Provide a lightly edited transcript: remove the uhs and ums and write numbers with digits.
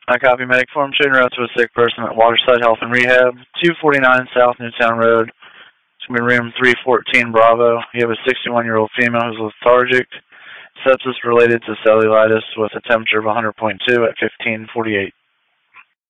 I copy medic form. Shooting route to a sick person at Waterside Health and Rehab, 249 South Newtown Road. It's going to be room 314 Bravo. You have a 61-year-old female who's lethargic. Sepsis related to cellulitis with a temperature of 100.2 at 15:48.